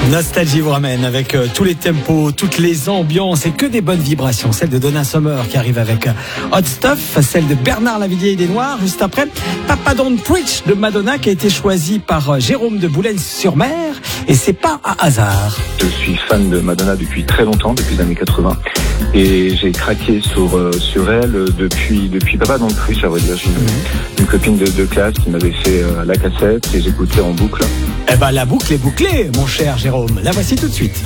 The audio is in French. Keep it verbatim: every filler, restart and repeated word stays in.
Nostalgie vous ramène avec euh, tous les tempos, toutes les ambiances et que des bonnes vibrations. Celle de Donna Summer qui arrive avec euh, Hot Stuff, celle de Bernard Lavilliers et des Noirs. Juste après, Papa Don't Preach de Madonna qui a été choisie par euh, Jérôme de Boulogne-sur-Mer. Et c'est pas un hasard. Je suis fan de Madonna depuis très longtemps, depuis les années quatre-vingts. Et j'ai craqué sur, euh, sur elle depuis, depuis Papa Don't Preach, à vrai dire. J'ai une, mmh. une copine de, de classe qui m'avait fait euh, la cassette et j'écoutais en boucle. Eh ben, la boucle est bouclée, mon cher Jérôme. La voici tout de suite.